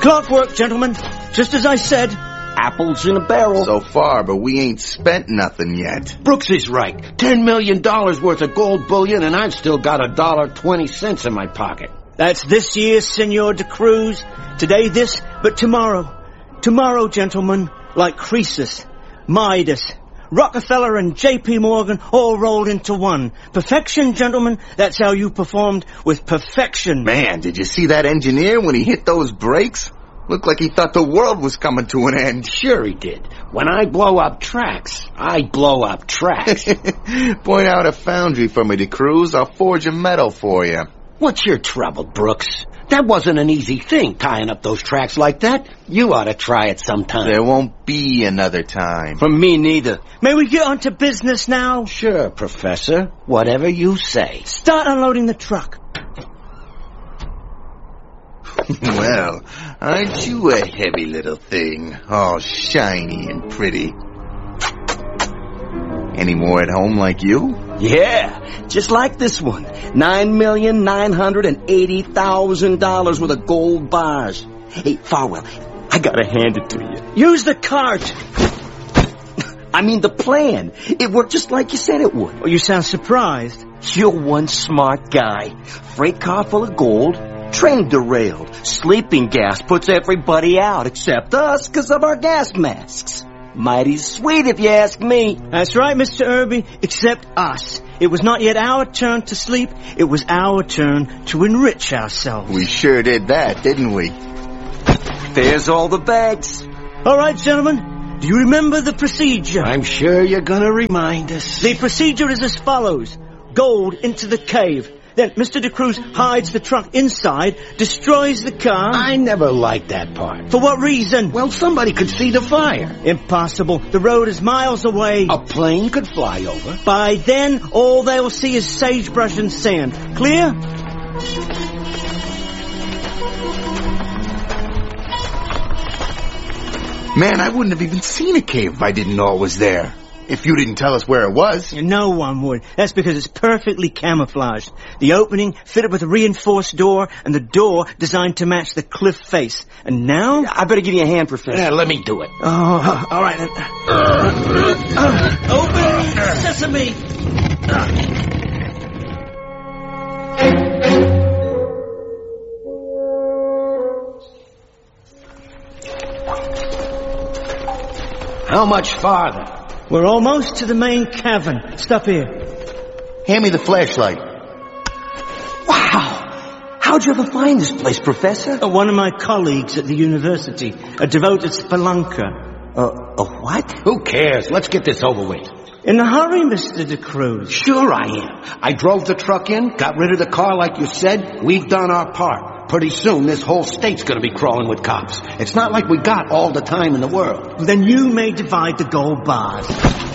Clockwork, gentlemen. Just as I said. Apples in a barrel. So far, but we ain't spent nothing yet. Brooks is right. $10 million worth of gold bullion, and I've still got $1.20 in my pocket. That's this year, Senor de Cruz. Today this, but tomorrow. Tomorrow, gentlemen, like Croesus, Midas, Rockefeller and J.P. Morgan all rolled into one. Perfection, gentlemen, that's how you performed with perfection. Man, did you see that engineer when he hit those brakes? Looked like he thought the world was coming to an end. Sure he did. When I blow up tracks, I blow up tracks. Point out a foundry for me, de Cruz. I'll forge a metal for you. What's your trouble, Brooks? That wasn't an easy thing, tying up those tracks like that. You ought to try it sometime. There won't be another time. For me, neither. May we get on to business now? Sure, Professor. Whatever you say. Start unloading the truck. Well, aren't you a heavy little thing? All shiny and pretty. Any more at home like you? Yeah, just like this one. $9,980,000 worth of gold bars. Hey, Farwell, I gotta hand it to you. Use the cart. I mean the plan. It worked just like you said it would. Oh, you sound surprised. You're one smart guy. Freight car full of gold. Train derailed. Sleeping gas puts everybody out except us because of our gas masks. Mighty sweet if you ask me. That's right, Mr. Irby, except us. It was not yet our turn to sleep. It was our turn to enrich ourselves. We sure did that, didn't we? There's all the bags. All right, gentlemen. Do you remember the procedure? I'm sure you're gonna remind us. The procedure is as follows. Gold into the cave. Then Mr. de Cruz hides the truck inside, destroys the car. I never liked that part. For what reason? Well, somebody could see the fire. Impossible. The road is miles away. A plane could fly over. By then, all they'll see is sagebrush and sand. Clear? Man, I wouldn't have even seen a cave if I didn't know it was there. If you didn't tell us where it was. No one would. That's because it's perfectly camouflaged. The opening fitted with a reinforced door, and the door designed to match the cliff face. And now? I better give you a hand, Professor. Yeah, let me do it. Oh, all right. Open sesame. How much farther? We're almost to the main cavern. Stop here. Hand me the flashlight. Wow! How'd you ever find this place, Professor? One of my colleagues at the university, a devoted spelunker. A what? Who cares? Let's get this over with. In a hurry, Mr. de Cruz. Sure I am. I drove the truck in, got rid of the car like you said. We've done our part. Pretty soon, this whole state's gonna be crawling with cops. It's not like we got all the time in the world. Then you may divide the gold bars.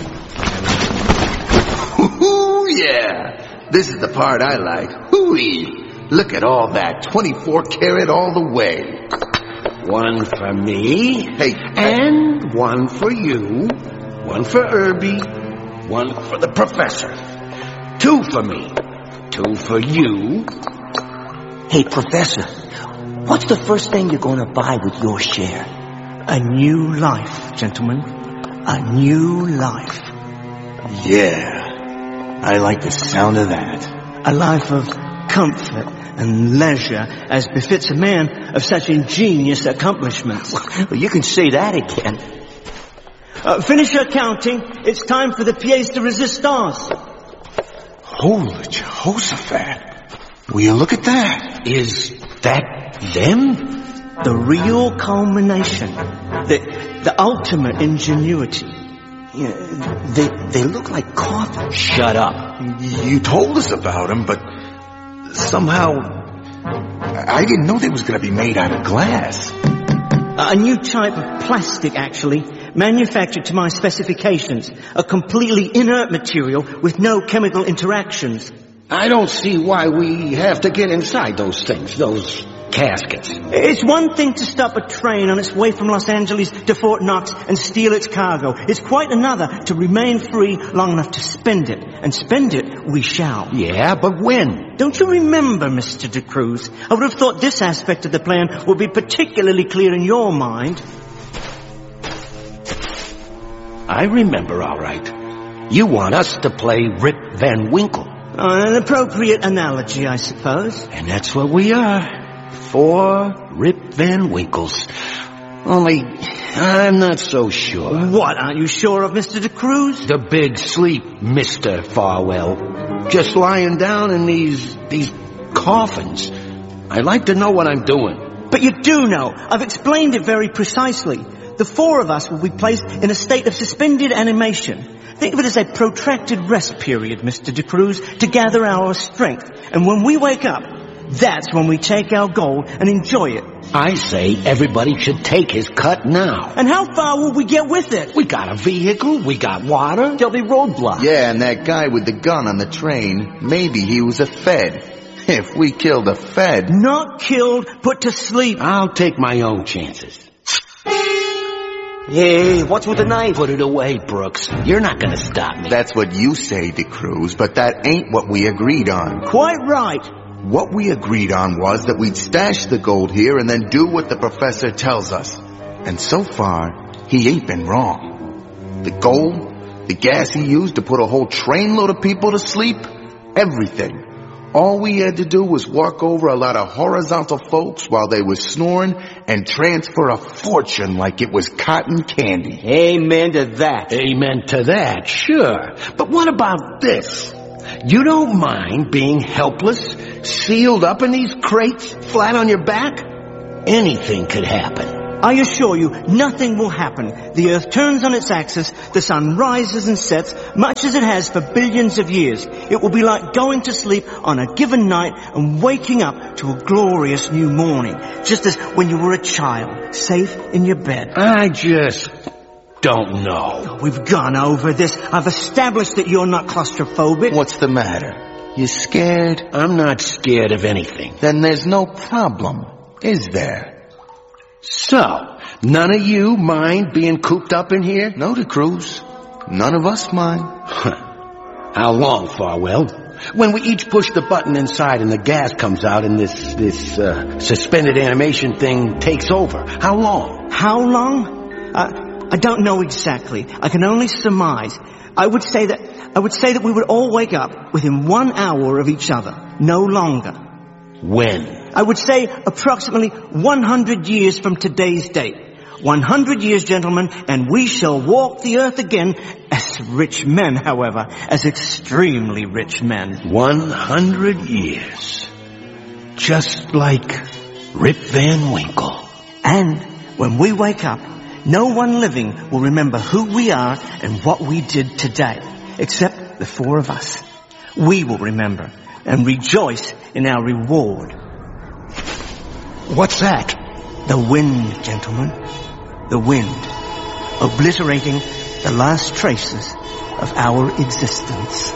Ooh, yeah. This is the part I like. Hooey. Look at all that. 24 karat all the way. One for me. Hey. And one for you. One for Irby. One for the Professor. Two for me. Two for you. Hey, Professor, what's the first thing you're going to buy with your share? A new life, gentlemen. A new life. Yeah. I like the sound of that. A life of comfort and leisure as befits a man of such ingenious accomplishments. Well, you can say that again. Finish your counting. It's time for the pièce de résistance. Holy Jehoshaphat. Will you look at that? Is that them? The real culmination. The ultimate ingenuity. Yeah, they look like coffins. Shut up. You told us about them, but somehow I didn't know they was going to be made out of glass. A new type of plastic, actually, manufactured to my specifications. A completely inert material with no chemical interactions. I don't see why we have to get inside those things, those caskets. It's one thing to stop a train on its way from Los Angeles to Fort Knox and steal its cargo. It's quite another to remain free long enough to spend it. And spend it we shall. Yeah, but when? Don't you remember, Mr. De Cruz? I would have thought this aspect of the plan would be particularly clear in your mind. I remember, all right. You want us to play Rip Van Winkle. An appropriate analogy, I suppose. And that's what we are. 4 Rip Van Winkles. Only, I'm not so sure. What, aren't you sure of, Mr. De Cruz? The big sleep, Mr. Farwell. Just lying down in these coffins. I like to know what I'm doing. But you do know. I've explained it very precisely. The 4 of us will be placed in a state of suspended animation. Think of it as a protracted rest period, Mr. De Cruz, to gather our strength. And when we wake up, that's when we take our gold and enjoy it. I say everybody should take his cut now. And how far will we get with it? We got a vehicle, we got water. There'll be roadblocks. Yeah, and that guy with the gun on the train, maybe he was a Fed. If we killed a Fed... Not killed, put to sleep. I'll take my own chances. Hey, what's with the knife? Put it away, Brooks. You're not gonna stop me. That's what you say, De Cruz, but that ain't what we agreed on. Quite right. What we agreed on was that we'd stash the gold here and then do what the professor tells us. And so far, he ain't been wrong. The gold, the gas he used to put a whole trainload of people to sleep, everything. All we had to do was walk over a lot of horizontal folks while they was snoring and transfer a fortune like it was cotton candy. Amen to that. Amen to that, sure. But what about this? You don't mind being helpless, sealed up in these crates, flat on your back? Anything could happen. I assure you, nothing will happen. The Earth turns on its axis, the sun rises and sets, much as it has for billions of years. It will be like going to sleep on a given night and waking up to a glorious new morning, just as when you were a child, safe in your bed. I just don't know. We've gone over this. I've established that you're not claustrophobic. What's the matter? You scared? I'm not scared of anything. Then there's no problem, is there? So, none of you mind being cooped up in here? No, De Cruz. None of us mind. How long, Farwell? When we each push the button inside and the gas comes out and this suspended animation thing takes over. How long? How long? I don't know exactly. I can only surmise. I would say that we would all wake up within 1 hour of each other. No longer. When? I would say approximately 100 years from today's date. 100 years, gentlemen, and we shall walk the earth again as rich men, however, as extremely rich men. 100 years. Just like Rip Van Winkle. And when we wake up, no one living will remember who we are and what we did today, except the 4 of us. We will remember and rejoice in our reward. What's that? The wind, gentlemen. The wind. Obliterating the last traces of our existence.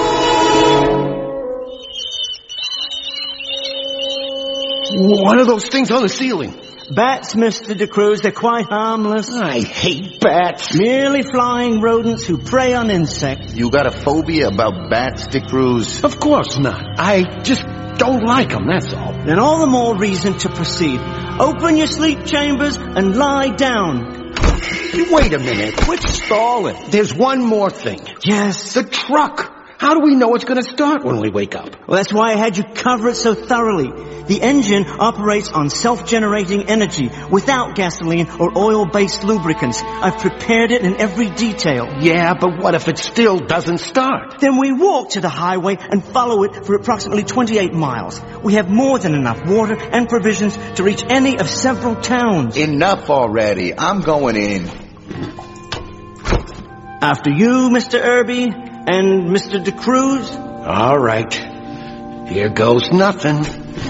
What are those things on the ceiling? Bats, Mr. De Cruz, they're quite harmless. I hate bats. Merely flying rodents who prey on insects. You got a phobia about bats, De Cruz? Of course not. I just don't like them, that's all. Then all the more reason to proceed. Open your sleep chambers and lie down. Wait a minute. Quit stalling. There's one more thing. Yes. The truck. How do we know it's going to start when we wake up? Well, that's why I had you cover it so thoroughly. The engine operates on self-generating energy without gasoline or oil-based lubricants. I've prepared it in every detail. Yeah, but what if it still doesn't start? Then we walk to the highway and follow it for approximately 28 miles. We have more than enough water and provisions to reach any of several towns. Enough already. I'm going in. After you, Mr. Irby, and Mr. De Cruz. All right. Here goes nothing.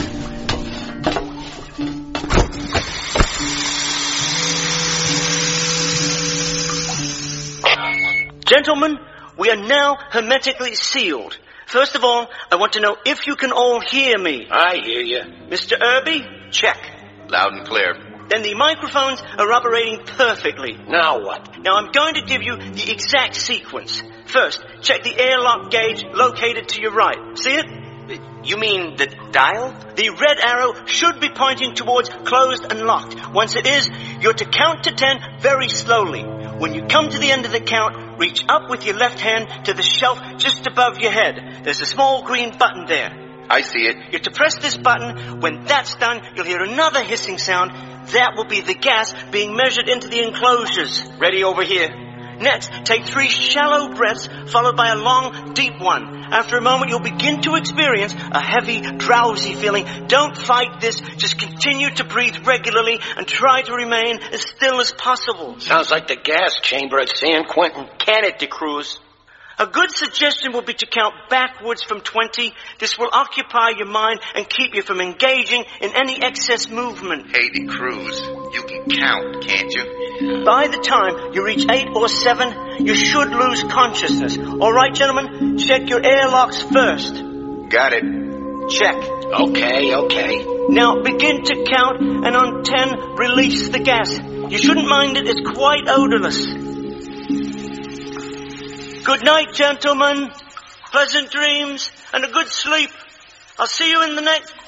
Gentlemen, we are now hermetically sealed. First of all, I want to know if you can all hear me. I hear you. Mr. Irby, Check. Loud and clear. Then the microphones are operating perfectly. Now what? Now I'm going to give you the exact sequence. First, check the airlock gauge located to your right. See it? You mean the dial? The red arrow should be pointing towards closed and locked. Once it is, you're to count to 10 very slowly. When you come to the end of the count, reach up with your left hand to the shelf just above your head. There's a small green button there. I see it. You're to press this button. When that's done, you'll hear another hissing sound. That will be the gas being measured into the enclosures. Ready over here. Next, take 3 shallow breaths, followed by a long, deep one. After a moment, you'll begin to experience a heavy, drowsy feeling. Don't fight this. Just continue to breathe regularly and try to remain as still as possible. Sounds like the gas chamber at San Quentin. Can it, DeCruz? A good suggestion will be to count backwards from 20. This will occupy your mind and keep you from engaging in any excess movement. Hey, DeCruz, you can count, can't you? By the time you reach 8 or 7, you should lose consciousness. All right, gentlemen? Check your airlocks first. Got it. Check. Okay. Now begin to count, and on 10, release the gas. You shouldn't mind it. It's quite odorless. Good night, gentlemen. Pleasant dreams and a good sleep. I'll see you in the next...